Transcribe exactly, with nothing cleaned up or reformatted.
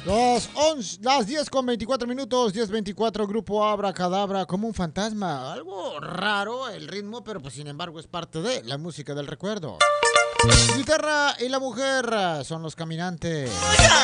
Las, once, las diez con veinticuatro minutos, diez veinticuatro, grupo Abracadabra, como un fantasma. Algo raro el ritmo, pero pues sin embargo es parte de la música del recuerdo. Guitarra y la mujer son los caminantes.